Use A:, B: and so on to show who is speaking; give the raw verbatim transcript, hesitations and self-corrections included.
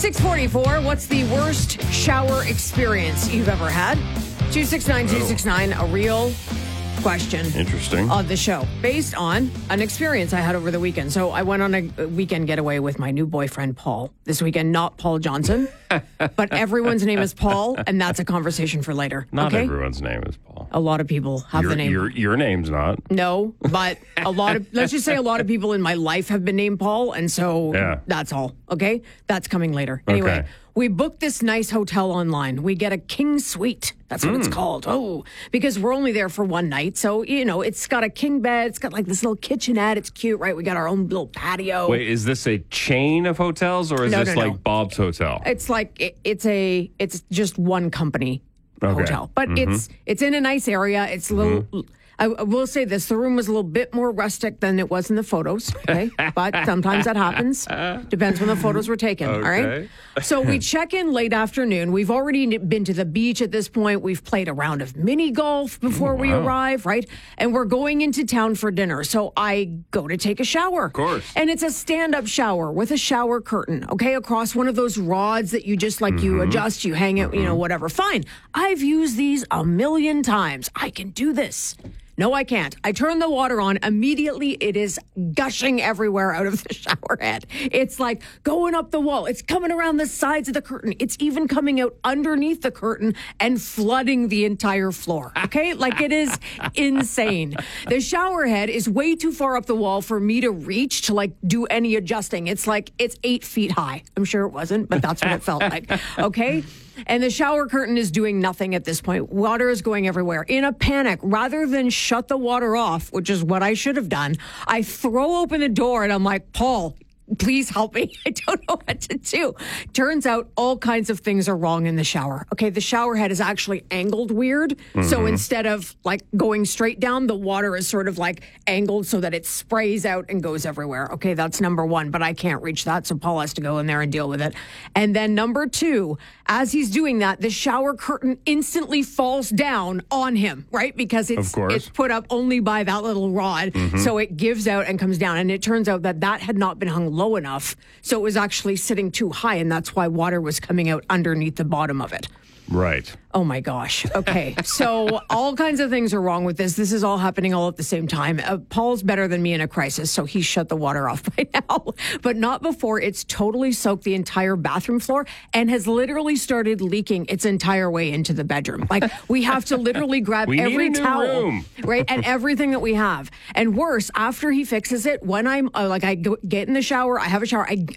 A: six forty-four, what's the worst shower experience you've ever had? two six nine, two six nine, a real question.
B: Interesting.
A: Of the show, based on an experience I had over the weekend. So I went on a weekend getaway with my new boyfriend, Paul, this weekend. Not Paul Johnson, but everyone's name is Paul, and that's a conversation for later.
B: Not
A: okay?
B: everyone's name is Paul.
A: A lot of people have
B: your,
A: the name.
B: Your, your name's not.
A: No, but a lot of, let's just say a lot of people in my life have been named Paul, and so
B: Yeah.
A: that's all, okay? That's coming later. Anyway,
B: Okay.
A: we booked this nice hotel online. We get a king suite. That's what it's called. Oh, because we're only there for one night. So, you know, it's got a king bed. It's got like this little kitchenette. It's cute, right? We got our own little patio.
B: Wait, is this a chain of hotels or is
A: No,
B: this
A: no,
B: like
A: no.
B: Bob's Hotel?
A: It's like, it, it's a, it's just one company
B: Okay.
A: hotel. But it's it's in a nice area. It's a little... I I will say this, the room was a little bit more rustic than it was in the photos, okay? But sometimes that happens. Depends when the photos were taken, all right?
B: Okay.
A: So we check in late afternoon. We've already been to the beach at this point. We've played a round of mini golf before we arrive, right? And we're going into town for dinner. So I go to take a shower. Of
B: course.
A: And it's a stand-up shower with a shower curtain, okay? Across one of those rods that you just like, you adjust, you hang it, you know, whatever. Fine. I've used these a million times. I can do this. No, I can't. I turn the water on. Immediately, it is gushing everywhere out of the shower head. It's like going up the wall. It's coming around the sides of the curtain. It's even coming out underneath the curtain and flooding the entire floor. Okay? Like, it is insane. The shower head is way too far up the wall for me to reach to, like, do any adjusting. It's like, it's eight feet high. I'm sure it wasn't, but that's what it felt like. Okay? And the shower curtain is doing nothing at this point. Water is going everywhere. In a panic, rather than shut the water off, which is what I should have done, I throw open the door and I'm like, Paul, please help me. I don't know what to do. Turns out all kinds of things are wrong in the shower. Okay, the shower head is actually angled weird. Mm-hmm. So instead of like going straight down, the water is sort of like angled so that it sprays out and goes everywhere. Okay, that's number one, but I can't reach that. So Paul has to go in there and deal with it. And then number two, as he's doing that, the shower curtain instantly falls down on him, right? Because it's,
B: Of course.
A: it's put up only by that little rod.
B: Mm-hmm.
A: So it gives out and comes down. And it turns out that that had not been hung low enough. So it was actually sitting too high. And that's why water was coming out underneath the bottom of it.
B: Right.
A: Oh my gosh. Okay. So all kinds of things are wrong with this. This is all happening all at the same time. Uh, Paul's better than me in a crisis, so he shut the water off by now, but not before it's totally soaked the entire bathroom floor and has literally started leaking its entire way into the bedroom. Like, we have to literally grab
B: We need
A: every
B: a new
A: towel,
B: room.
A: right? And everything that we have. And worse, after he fixes it, when I'm uh, like, I go, get in the shower, I have a shower, I,